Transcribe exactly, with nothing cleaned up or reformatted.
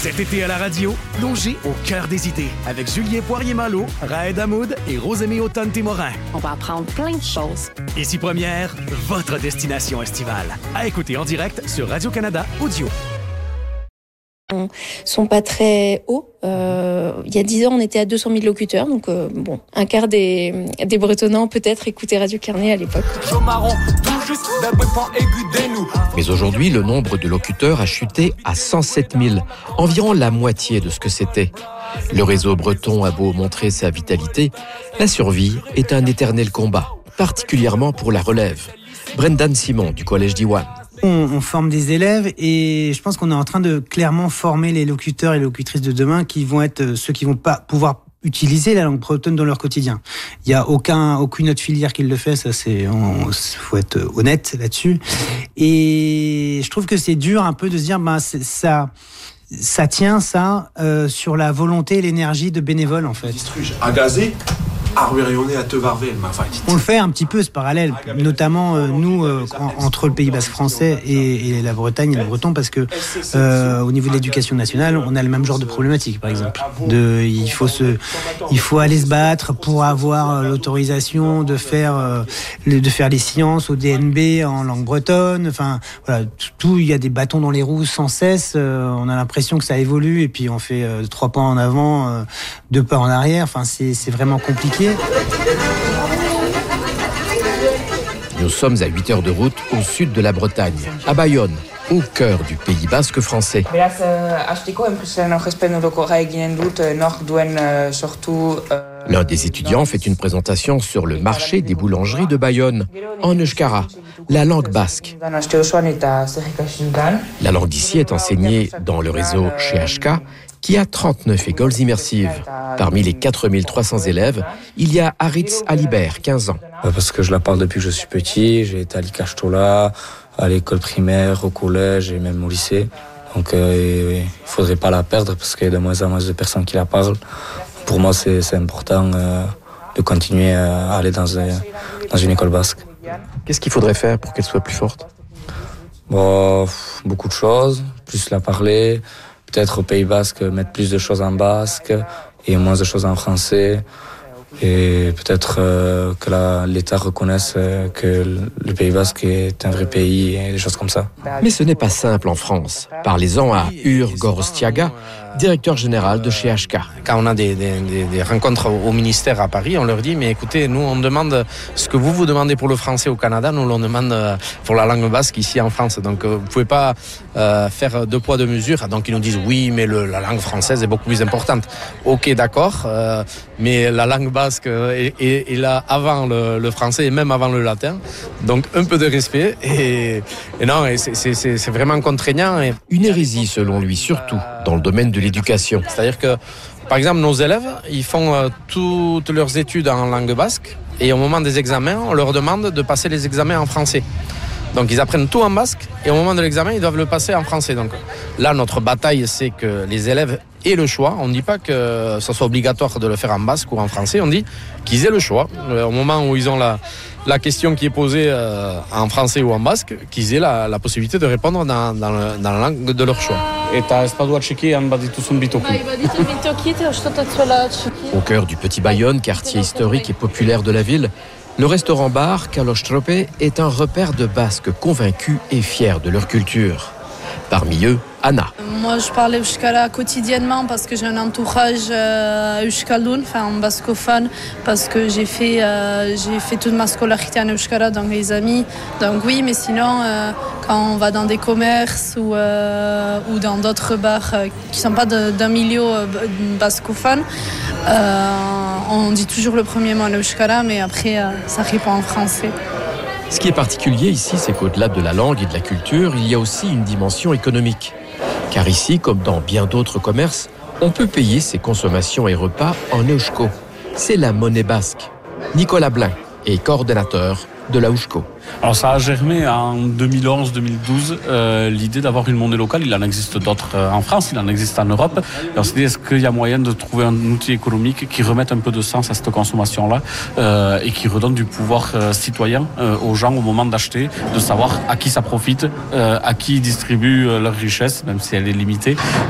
Cet été à la radio, plongez au cœur des idées avec Julien Poirier-Malo, Raed Hamoud et Rosemée Autonne-Témorin. On va apprendre plein de choses. Ici Première, votre destination estivale. À écouter en direct sur Radio-Canada Audio. Sont pas très hauts. Euh, il y a dix ans, on était à deux cent mille locuteurs, donc euh, bon, un quart des, des Bretonnants peut-être écoutaient Radio Carnet à l'époque. Mais aujourd'hui, le nombre de locuteurs a chuté à cent sept mille, environ la moitié de ce que c'était. Le réseau breton a beau montrer sa vitalité, la survie est un éternel combat, particulièrement pour la relève. Brendan Simon du Collège d'Iwan. On, on forme des élèves et je pense qu'on est en train de clairement former les locuteurs et locutrices de demain qui vont être ceux qui vont pas pouvoir utiliser la langue bretonne dans leur quotidien. Il y a aucun, aucune autre filière qui le fait, ça c'est, on, faut être honnête là-dessus. Et je trouve que c'est dur un peu de se dire, ben c'est, ça, ça tient ça euh, sur la volonté et l'énergie de bénévoles en fait. On le fait un petit peu ce parallèle, notamment euh, nous euh, en, entre le Pays Basque français et, et la Bretagne et le Breton, parce que euh, au niveau de l'éducation nationale, on a le même genre de problématique, par exemple. De, il faut se, il faut aller se battre pour avoir l'autorisation de faire, euh, de faire les sciences au D N B en langue bretonne. Enfin, voilà, tout, il y a des bâtons dans les roues sans cesse. Euh, on a l'impression que ça évolue et puis on fait euh, trois pas en avant, euh, deux pas en arrière. Enfin, c'est, c'est vraiment compliqué. Nous sommes à huit heures de route au sud de la Bretagne, à Bayonne, au cœur du Pays Basque français. L'un des étudiants fait une présentation sur le marché des boulangeries de Bayonne, en euskara, la langue basque. La langue d'ici est enseignée dans le réseau C H K, qui a trente-neuf écoles immersives. Parmi les quatre mille trois cents élèves, il y a Aritz Alibert, quinze ans. Parce que je la parle depuis que je suis petit. J'ai été à l'Ikashtola, à l'école primaire, au collège et même au lycée. Donc euh, il ne faudrait pas la perdre parce qu'il y a de moins en moins de personnes qui la parlent. Pour moi, c'est, c'est important euh, de continuer à aller dans, un, dans une école basque. Qu'est-ce qu'il faudrait faire pour qu'elle soit plus forte ? Bon, beaucoup de choses, plus la parler. Peut-être au Pays Basque, mettre plus de choses en basque et moins de choses en français. Et peut-être euh, que la, l'État reconnaisse euh, que le Pays Basque est un vrai pays et des choses comme ça. Mais ce n'est pas simple en France. Parlez-en à Ur Gorostiaga, directeur général de C H K. Quand on a des, des, des rencontres au ministère à Paris, on leur dit, mais écoutez, nous on demande ce que vous vous demandez pour le français au Canada, nous l'on demande pour la langue basque ici en France. Donc vous ne pouvez pas euh, faire deux poids deux mesures. Donc ils nous disent, oui, mais le, la langue française est beaucoup plus importante. Ok, d'accord, euh, mais la langue basque est, est, est là avant le, le français et même avant le latin. Donc un peu de respect. Et, et non, et c'est, c'est, c'est vraiment contraignant. Et... Une hérésie selon lui, surtout dans le domaine de l'éducation. C'est-à-dire que, par exemple, nos élèves, ils font euh, toutes leurs études en langue basque et au moment des examens, on leur demande de passer les examens en français. Donc ils apprennent tout en basque et au moment de l'examen, ils doivent le passer en français. Donc là, notre bataille, c'est que les élèves aient le choix. On ne dit pas que ce soit obligatoire de le faire en basque ou en français, on dit qu'ils aient le choix. Au moment où ils ont la, la question qui est posée euh, en français ou en basque, qu'ils aient la, la possibilité de répondre dans, dans, le, dans la langue de leur choix. Au cœur du Petit Bayonne, quartier historique et populaire de la ville, le restaurant-bar Kalostrope est un repère de Basques convaincus et fiers de leur culture. Parmi eux, Anna. Moi, je parle euskara quotidiennement parce que j'ai un entourage euh, euskaldun, enfin bascophone, parce que j'ai fait, euh, j'ai fait toute ma scolarité en euskara dans les amis. Donc oui, mais sinon, euh, quand on va dans des commerces ou, euh, ou dans d'autres bars euh, qui ne sont pas de, d'un milieu euh, bascophone, euh, on dit toujours le premier mot en euskara, mais après, euh, ça répond en français. Ce qui est particulier ici, c'est qu'au-delà de la langue et de la culture, il y a aussi une dimension économique. Car ici, comme dans bien d'autres commerces, on peut payer ses consommations et repas en eusko. C'est la monnaie basque. Nicolas Blin est coordonnateur de la Eusko. Alors ça a germé en deux mille onze deux mille douze, euh, l'idée d'avoir une monnaie locale. Il en existe d'autres euh, en France, il en existe en Europe. Et on s'est dit, est-ce qu'il y a moyen de trouver un outil économique qui remette un peu de sens à cette consommation-là euh, et qui redonne du pouvoir euh, citoyen euh, aux gens au moment d'acheter, de savoir à qui ça profite, euh, à qui ils distribuent euh, leur richesse, même si elle est limitée.